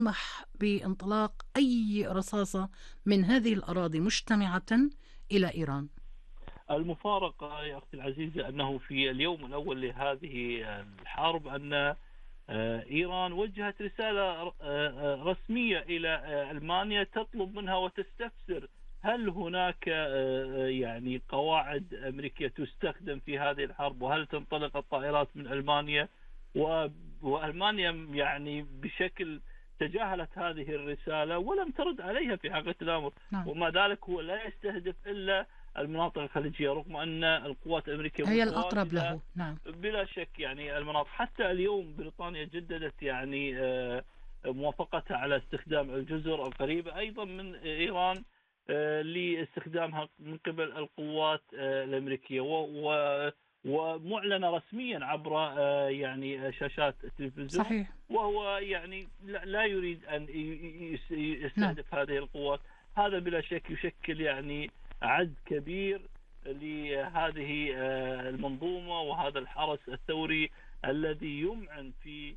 يسمح بانطلاق أي رصاصة من هذه الأراضي مجتمعة إلى إيران. المفارقة يا أختي العزيزة أنه في اليوم الأول لهذه الحرب أن إيران وجهت رسالة رسمية إلى ألمانيا تطلب منها وتستفسر هل هناك يعني قواعد أمريكية تستخدم في هذه الحرب، وهل تنطلق الطائرات من ألمانيا. وألمانيا يعني بشكل تجاهلت هذه الرسالة ولم ترد عليها في حقيقة الأمر. نعم. وما ذلك هو لا يستهدف إلا المناطق الخليجية، رغم أن القوات الأمريكية هي الأقرب متواجدة له. نعم. بلا شك. يعني المناطق حتى اليوم بريطانيا جددت يعني موافقتها على استخدام الجزر القريبة أيضا من إيران لاستخدامها من قبل القوات الأمريكية، ومعلنة رسميا عبر يعني شاشات التلفزيون. صحيح. وهو يعني لا يريد أن نعم. يستهدف هذه القوات. هذا بلا شك يشكل يعني عد كبير لهذه المنظومة وهذا الحرس الثوري الذي يمعن في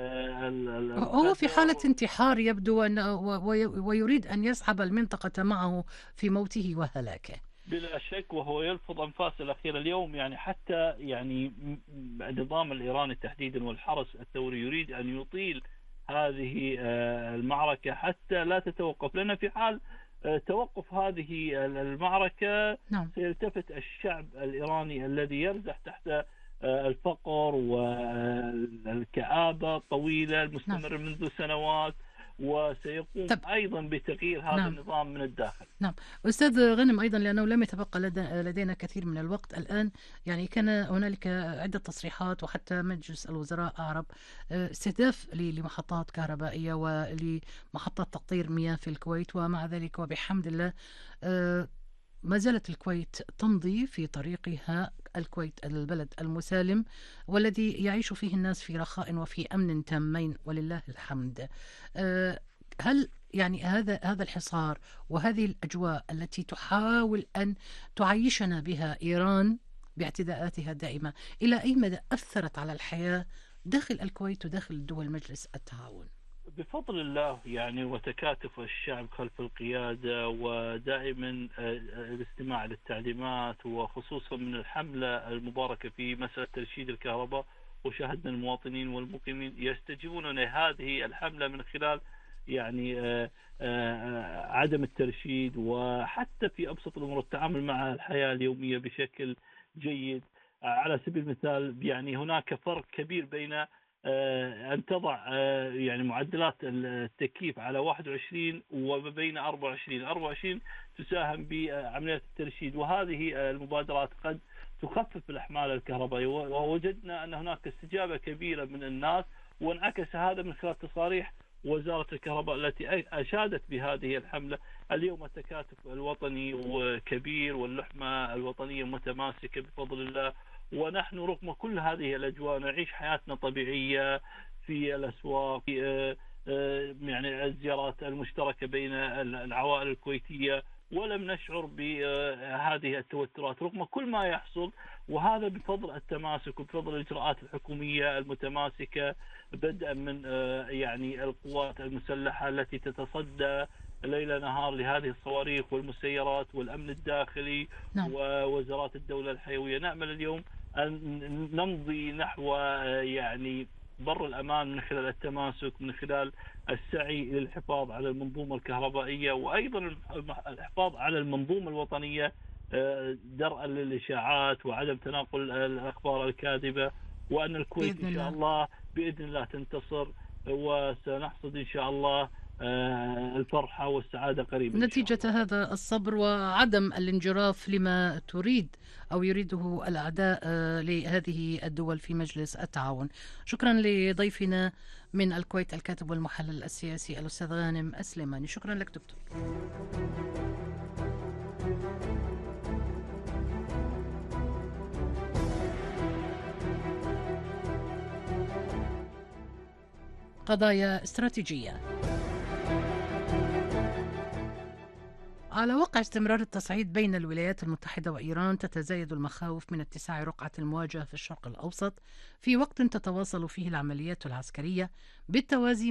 هو في حالة المخدر. انتحار يبدو ويريد أن يسحب المنطقة معه في موته وهلاكه. بلا شك، وهو يلفظ أنفاسه الأخيرة اليوم. يعني حتى يعني النظام الإيراني تحديدا والحرس الثوري يريد أن يطيل هذه المعركة حتى لا تتوقف، لأن في حال توقف هذه المعركة نعم. سيلتفت الشعب الإيراني الذي يرزح تحت الفقر والكآبة الطويلة نعم. المستمرة منذ سنوات، وسيقوم طب. أيضا بتغيير هذا نعم. النظام من الداخل. نعم. أستاذ غنم، أيضا لأنه لم يتبقى لدينا كثير من الوقت الآن، يعني كان هنالك عدة تصريحات وحتى مجلس الوزراء أعرب استهداف لمحطات كهربائية ولمحطات تقطير مياه في الكويت، ومع ذلك وبحمد الله آه، ما زالت الكويت تمضي في طريقها، الكويت البلد المسالم والذي يعيش فيه الناس في رخاء وفي أمن تامين ولله الحمد. هل يعني هذا الحصار وهذه الأجواء التي تحاول أن تعيشنا بها إيران باعتداءاتها الدائمة، إلى أي مدى أثرت على الحياة داخل الكويت وداخل دول مجلس التعاون؟ بفضل الله يعني وتكاتف الشعب خلف القيادة، ودائما الاستماع للتعليمات، وخصوصا من الحملة المباركة في مسألة ترشيد الكهرباء. وشاهدنا المواطنين والمقيمين يستجيبون لهذه الحملة من خلال يعني عدم الترشيد، وحتى في أبسط الأمور التعامل مع الحياة اليومية بشكل جيد. على سبيل المثال يعني هناك فرق كبير بين أن تضع يعني معدلات التكييف على 21 وما بين 24 تساهم بعمليات الترشيد، وهذه المبادرات قد تخفف الأحمال الكهربائية. ووجدنا أن هناك استجابة كبيرة من الناس، وانعكس هذا من خلال تصاريح وزارة الكهرباء التي أشادت بهذه الحملة. اليوم التكاتف الوطني كبير، واللحمة الوطنية متماسكة بفضل الله. ونحن رغم كل هذه الأجواء نعيش حياتنا طبيعية في الأسواق، في يعني الزيارات المشتركة بين العوائل الكويتية، ولم نشعر بهذه التوترات رغم كل ما يحصل. وهذا بفضل التماسك وبفضل الإجراءات الحكومية المتماسكة، بدءا من يعني القوات المسلحة التي تتصدى ليل نهار لهذه الصواريخ والمسيرات، والأمن الداخلي، نعم. ووزارات الدولة الحيوية. نأمل اليوم أن نمضي نحو يعني بر الأمان من خلال التماسك، من خلال السعي للحفاظ على المنظومة الكهربائية، وأيضا الحفاظ على المنظومة الوطنية، درءا للإشاعات وعدم تناقل الأخبار الكاذبة. وأن الكويت بإذن إن شاء الله. الله بإذن الله تنتصر، وسنحصد إن شاء الله الفرحة والسعادة قريبا إن شاء نتيجة الله. هذا الصبر وعدم الانجراف لما تريد أو يريده الأعداء لهذه الدول في مجلس التعاون. شكرا لضيفنا من الكويت الكاتب والمحلل السياسي الأستاذ غانم السليماني. شكرا لك دكتور. قضايا استراتيجية. على وقع استمرار التصعيد بين الولايات المتحدة وإيران، تتزايد المخاوف من اتساع رقعة المواجهة في الشرق الأوسط، في وقت تتواصل فيه العمليات العسكرية بالتوازي